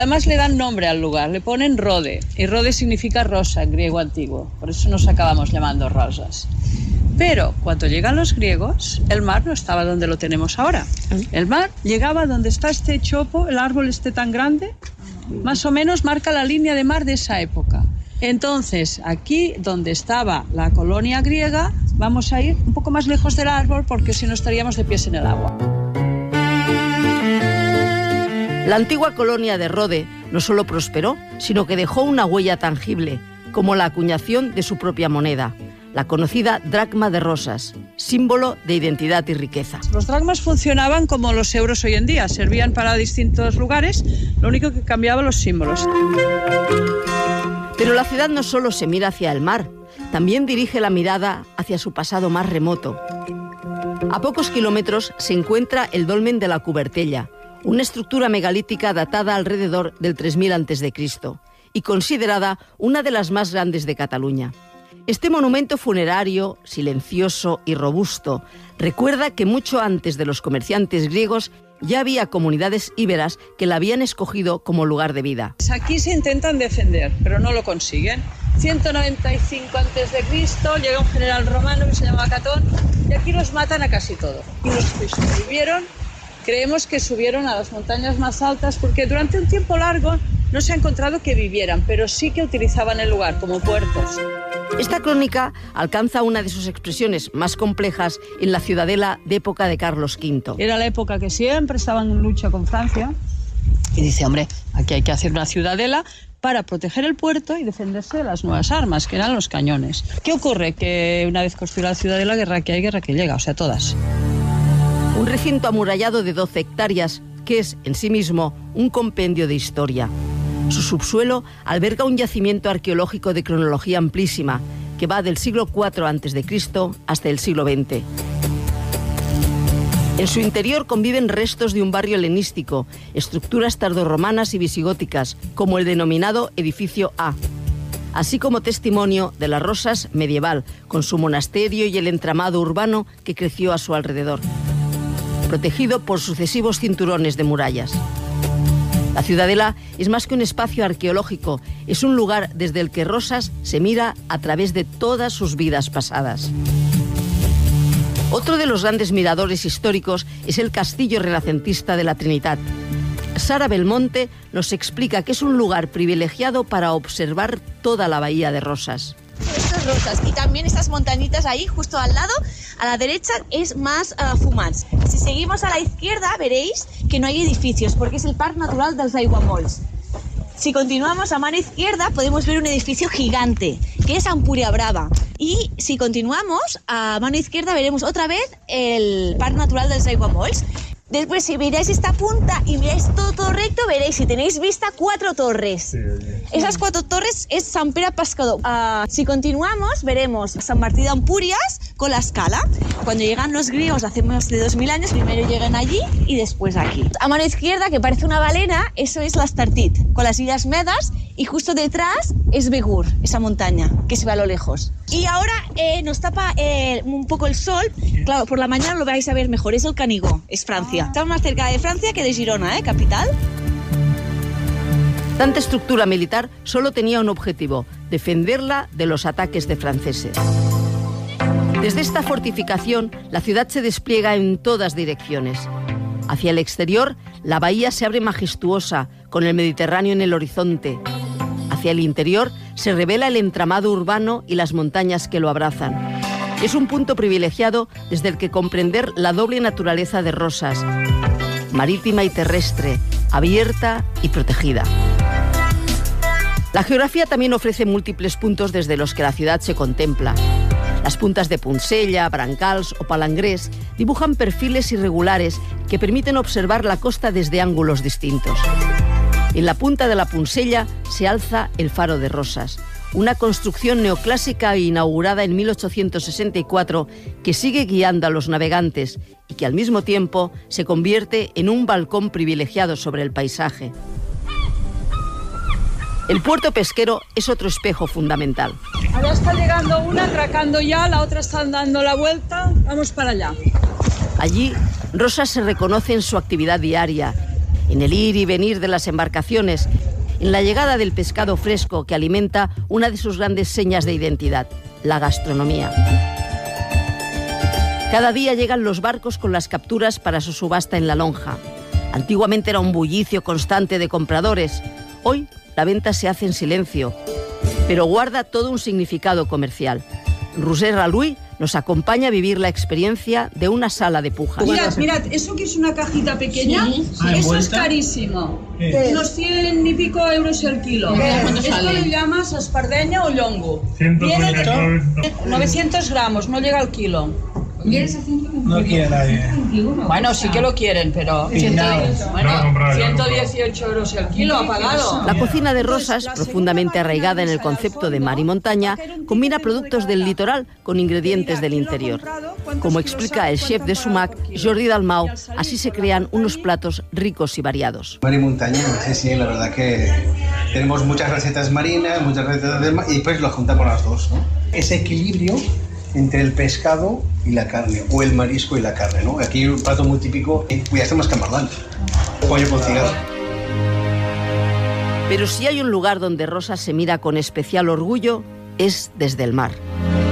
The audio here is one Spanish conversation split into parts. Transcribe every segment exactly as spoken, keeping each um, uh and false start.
Además le dan nombre al lugar, le ponen Rode, y Rode significa rosa en griego antiguo, por eso nos acabamos llamando Rosas. Pero cuando llegan los griegos, el mar no estaba donde lo tenemos ahora. El mar llegaba donde está este chopo, el árbol este tan grande, más o menos marca la línea de mar de esa época. Entonces, aquí donde estaba la colonia griega, vamos a ir un poco más lejos del árbol porque si no estaríamos de pies en el agua. La antigua colonia de Rode no solo prosperó, sino que dejó una huella tangible, como la acuñación de su propia moneda, la conocida dracma de Rosas, símbolo de identidad y riqueza. Los dracmas funcionaban como los euros hoy en día, servían para distintos lugares, lo único que cambiaba los símbolos. Pero la ciudad no solo se mira hacia el mar, también dirige la mirada hacia su pasado más remoto. A pocos kilómetros se encuentra el dolmen de la Cubertella, una estructura megalítica datada alrededor del tres mil antes de Cristo y considerada una de las más grandes de Cataluña. Este monumento funerario, silencioso y robusto, recuerda que mucho antes de los comerciantes griegos ya había comunidades íberas que la habían escogido como lugar de vida. Aquí se intentan defender, pero no lo consiguen. ciento noventa y cinco antes de Cristo llega un general romano que se llama Catón y aquí los matan a casi todos. Y los que sobrevivieron, creemos que subieron a las montañas más altas porque durante un tiempo largo no se ha encontrado que vivieran, pero sí que utilizaban el lugar como puertos. Esta crónica alcanza una de sus expresiones más complejas en la ciudadela de época de Carlos quinto. Era la época que siempre estaban en lucha con Francia y dice, hombre, aquí hay que hacer una ciudadela para proteger el puerto y defenderse de las nuevas armas, que eran los cañones. ¿Qué ocurre? Que una vez construida la ciudadela, guerra que hay, guerra que llega, o sea, todas. Un recinto amurallado de doce hectáreas que es en sí mismo un compendio de historia. Su subsuelo alberga un yacimiento arqueológico de cronología amplísima que va del siglo cuatro antes de Cristo hasta el siglo veinte. En su interior conviven restos de un barrio helenístico, estructuras tardorromanas y visigóticas, como el denominado Edificio A, así como testimonio de las Rosas medieval, con su monasterio y el entramado urbano que creció a su alrededor, protegido por sucesivos cinturones de murallas. La ciudadela es más que un espacio arqueológico, es un lugar desde el que Rosas se mira a través de todas sus vidas pasadas. Otro de los grandes miradores históricos es el castillo renacentista de la Trinitat. Sara Belmonte nos explica que es un lugar privilegiado para observar toda la bahía de Rosas. Estas rosas y también estas montañitas ahí justo al lado, a la derecha es más uh, fumats. Si seguimos a la izquierda veréis que no hay edificios porque es el Parc Natural dels Aiguamolls. Si continuamos a mano izquierda podemos ver un edificio gigante que es Empúria Brava y si continuamos a mano izquierda veremos otra vez el Parc Natural dels Aiguamolls. Después, si miráis esta punta y miráis todo, todo recto, veréis, si tenéis vista, cuatro torres. Sí, esas cuatro torres es Sant Pere Pescador. Uh, si continuamos, veremos San Martí d'Empúries con la escala. Cuando llegan los griegos, hace más de dos mil años, primero llegan allí y después aquí. A mano izquierda, que parece una balena, eso es l'Estartit, con las Illas Medes, y justo detrás es Begur, esa montaña que se ve a lo lejos. Y ahora eh, nos tapa eh, un poco el sol. Claro, por la mañana lo vais a ver mejor, es el Canigó, es Francia. Estamos más cerca de Francia que de Girona, ¿eh? Capital. Tanta estructura militar solo tenía un objetivo, defenderla de los ataques de franceses. Desde esta fortificación, la ciudad se despliega en todas direcciones. Hacia el exterior, la bahía se abre majestuosa, con el Mediterráneo en el horizonte. Hacia el interior, se revela el entramado urbano y las montañas que lo abrazan. Es un punto privilegiado desde el que comprender la doble naturaleza de Rosas, marítima y terrestre, abierta y protegida. La geografía también ofrece múltiples puntos desde los que la ciudad se contempla. Las puntas de Punsella, Brancals o Palangrés dibujan perfiles irregulares que permiten observar la costa desde ángulos distintos. En la punta de la Punsella se alza el Faro de Rosas, una construcción neoclásica inaugurada en mil ochocientos sesenta y cuatro que sigue guiando a los navegantes y que al mismo tiempo se convierte en un balcón privilegiado sobre el paisaje. El puerto pesquero es otro espejo fundamental. Ahora está llegando una, atracando ya, la otra está dando la vuelta, vamos para allá. Allí, Rosas se reconoce en su actividad diaria, en el ir y venir de las embarcaciones, en la llegada del pescado fresco que alimenta una de sus grandes señas de identidad, la gastronomía. Cada día llegan los barcos con las capturas para su subasta en la lonja. Antiguamente era un bullicio constante de compradores. Hoy la venta se hace en silencio, pero guarda todo un significado comercial. Roser Raluy nos acompaña a vivir la experiencia de una sala de pujas. Mirad, mirad, eso que es una cajita pequeña, sí, sí. Eso es carísimo. ¿Qué? Unos cien y pico euros el kilo. Esto le llamas espardeña o llongo. Viene de novecientos gramos, no llega al kilo. No quiere nadie. Bueno, sí que lo quieren, pero ciento dieciocho euros el kilo ha pagado. La cocina de Rosas, profundamente arraigada en el concepto de mar y montaña, combina productos del litoral con ingredientes del interior. Como explica el chef de Sumac, Jordi Dalmau, así se crean unos platos ricos y variados. Mar y montaña, sí, sí, la verdad que tenemos muchas recetas marinas, muchas recetas de mar, y pues lo juntamos las dos, ¿no? Ese equilibrio entre el pescado y la carne, o el marisco y la carne, ¿no? Aquí un plato muy típico, ya estamos camarlán, pollo con cigarro. Pero si hay un lugar donde Rosas se mira con especial orgullo, es desde el mar.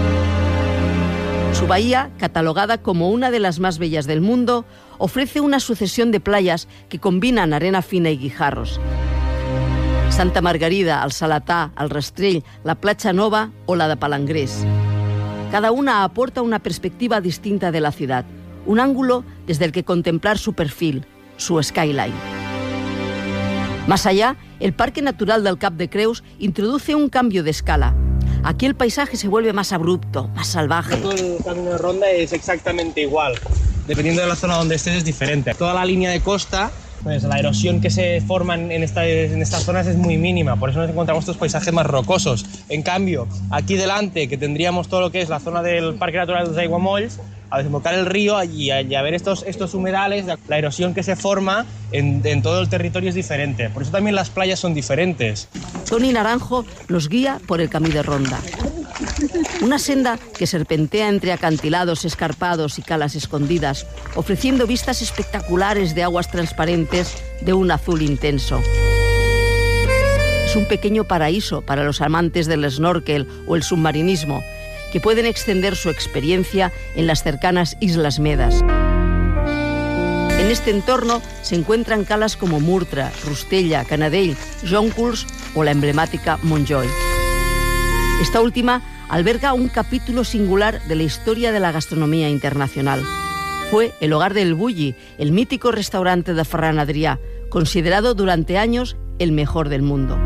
Su bahía, catalogada como una de las más bellas del mundo, ofrece una sucesión de playas que combinan arena fina y guijarros. Santa Margarida, el Salatà, el Rastrell, la Platja Nova o la de Palangrés. Cada una aporta una perspectiva distinta de la ciudad, un ángulo desde el que contemplar su perfil, su skyline. Más allá, el Parque Natural del Cap de Creus introduce un cambio de escala. Aquí el paisaje se vuelve más abrupto, más salvaje. Todo el camino de ronda es exactamente igual. Dependiendo de la zona donde estés es diferente. Toda la línea de costa, pues la erosión que se forma en, esta, en estas zonas es muy mínima, por eso nos encontramos estos paisajes más rocosos. En cambio, aquí delante, que tendríamos todo lo que es la zona del Parque Natural dels Aiguamolls, a desembocar el río y a, y a ver estos, estos humedales, la erosión que se forma en, en todo el territorio es diferente. Por eso también las playas son diferentes. Toni Naranjo nos guía por el Camí de Ronda. Una senda que serpentea entre acantilados escarpados y calas escondidas, ofreciendo vistas espectaculares de aguas transparentes de un azul intenso. Es un pequeño paraíso para los amantes del snorkel o el submarinismo, que pueden extender su experiencia en las cercanas Islas Medas. En este entorno se encuentran calas como Murtra, Rustella, Canadell, Jonculs o la emblemática Montjoy. Esta última alberga un capítulo singular de la historia de la gastronomía internacional. Fue el hogar del Bulli, el mítico restaurante de Ferran Adrià, considerado durante años el mejor del mundo.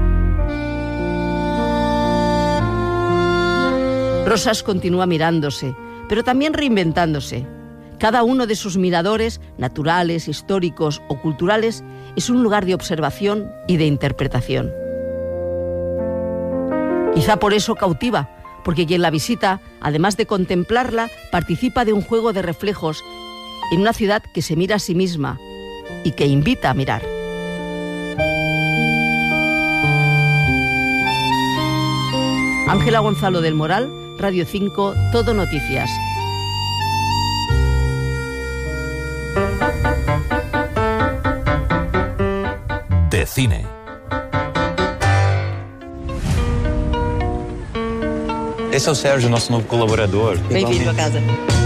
Rosas continúa mirándose, pero también reinventándose. Cada uno de sus miradores, naturales, históricos o culturales, es un lugar de observación y de interpretación. Quizá por eso cautiva, porque quien la visita, además de contemplarla, participa de un juego de reflejos en una ciudad que se mira a sí misma y que invita a mirar. Ángela Gonzalo del Moral, Radio cinco, Todo Noticias. De cine. Esse é o Sérgio, nosso novo colaborador. Bem-vindo a casa.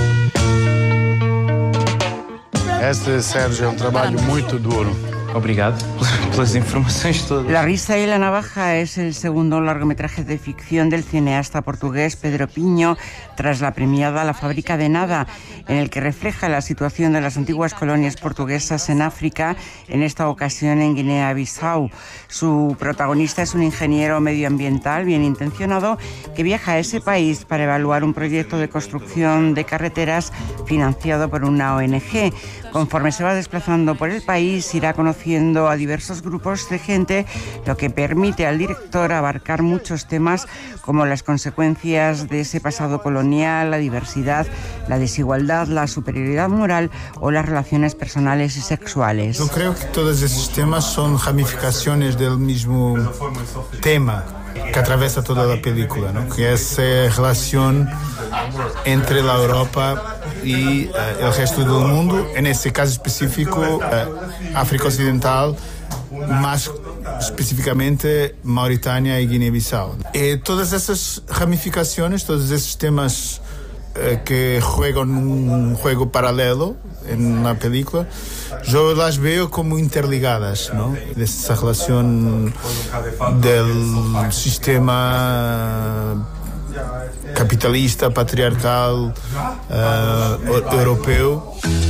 Este, Sérgio, é um trabalho muito duro. Obrigado pelas informações todas. La risa y la navaja es el segundo largometraje de ficción del cineasta portugués Pedro Pinho, tras la premiada La fábrica de nada, en el que refleja la situación de las antiguas colonias portuguesas en África, en esta ocasión en Guinea-Bissau. Su protagonista es un ingeniero medioambiental bien intencionado que viaja a ese país para evaluar un proyecto de construcción de carreteras financiado por una O N G. Conforme se va desplazando por el país, irá conociendo a diversos grupos de gente, lo que permite al director abarcar muchos temas como las consecuencias de ese pasado colonial, la diversidad, la desigualdad, la superioridad moral o las relaciones personales y sexuales. Yo creo que todos esos temas son ramificaciones del mismo tema que atraviesa toda la película, ¿no? Que es la eh, relación entre la Europa y uh, el resto del mundo, en este caso específico, uh, África Occidental, más específicamente Mauritania y Guinea-Bissau. Eh, todas esas ramificaciones, todos esos temas eh, que juegan un juego paralelo en la película, yo las veo como interligadas, ¿no? Esa relación del sistema capitalista, patriarcal, uh, europeo.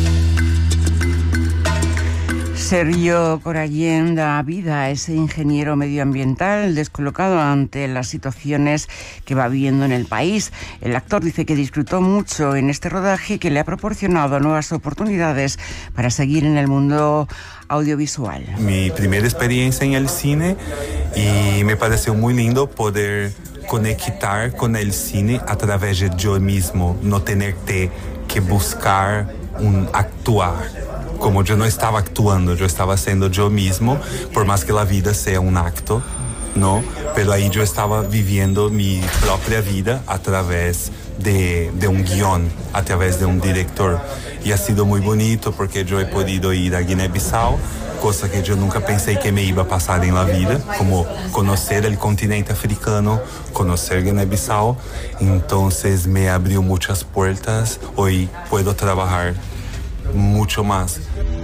Sergio Corallén da vida a ese ingeniero medioambiental descolocado ante las situaciones que va viviendo en el país. El actor dice que disfrutó mucho en este rodaje, que le ha proporcionado nuevas oportunidades para seguir en el mundo audiovisual. Mi primera experiencia en el cine y me pareció muy lindo poder conectar con el cine a través de yo mismo, no tener que buscar un actuar. Como yo no estaba actuando, yo estaba siendo yo mismo, por más que la vida sea un acto, ¿no? Pero ahí yo estaba viviendo mi propia vida a través de, de un guión, a través de un director. Y ha sido muy bonito porque yo he podido ir a Guinea-Bissau, cosa que yo nunca pensé que me iba a pasar en la vida, como conocer el continente africano, conocer Guinea-Bissau. Entonces me abrió muchas puertas. Hoy puedo trabajar mucho más.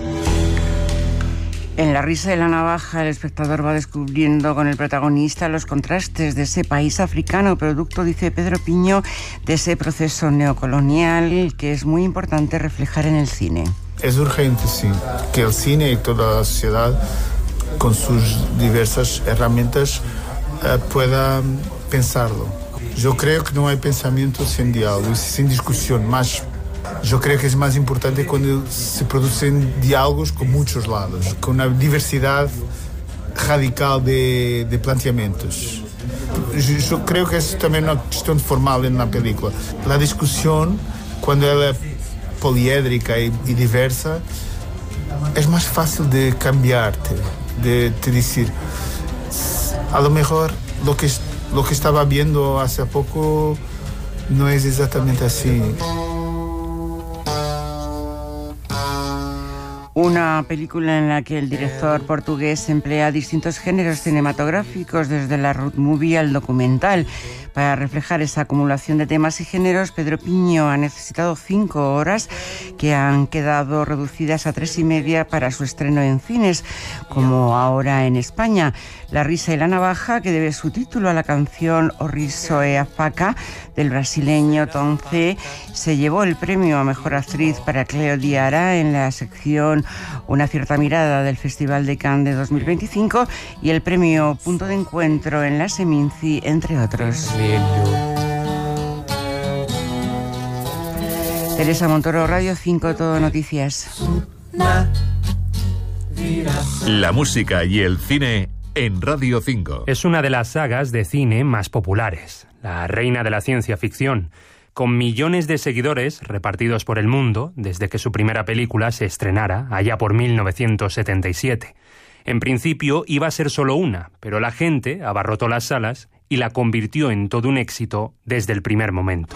En La risa de la navaja, el espectador va descubriendo con el protagonista los contrastes de ese país africano, producto, dice Pedro Piño, de ese proceso neocolonial que es muy importante reflejar en el cine. Es urgente, sí, que el cine y toda la sociedad, con sus diversas herramientas, eh, pueda pensarlo. Yo creo que no hay pensamiento sin diálogo, sin discusión, más. Yo creo que es más importante cuando se producen diálogos con muchos lados, con una diversidad radical de, de planteamientos. Yo, yo creo que es también una cuestión formal en la película. La discusión, cuando ella es poliédrica y, y diversa, es más fácil de cambiarte, de, de decir, a lo mejor lo que, lo que estaba viendo hace poco no es exactamente así. Una película en la que el director portugués emplea distintos géneros cinematográficos, desde la road movie al documental. Para reflejar esa acumulación de temas y géneros, Pedro Piño ha necesitado cinco horas que han quedado reducidas a tres y media para su estreno en cines, como ahora en España. La risa y la navaja, que debe su título a la canción O Riso e a Faca del brasileño Tom C., se llevó el premio a Mejor Actriz para Cleo Diarra en la sección Una cierta mirada del Festival de Cannes de dos mil veinticinco y el premio Punto de Encuentro en la Seminci, entre otros. Teresa Montoro, Radio cinco, Todo Noticias. La música y el cine en Radio cinco. Es una de las sagas de cine más populares, la reina de la ciencia ficción, con millones de seguidores repartidos por el mundo desde que su primera película se estrenara allá por mil novecientos setenta y siete. En principio iba a ser solo una, pero la gente abarrotó las salas y la convirtió en todo un éxito desde el primer momento.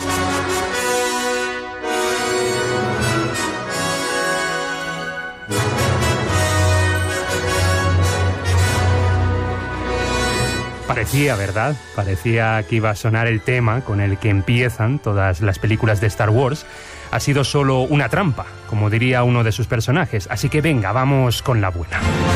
Parecía, ¿verdad? Parecía que iba a sonar el tema con el que empiezan todas las películas de Star Wars. Ha sido solo una trampa, como diría uno de sus personajes. Así que venga, vamos con la buena.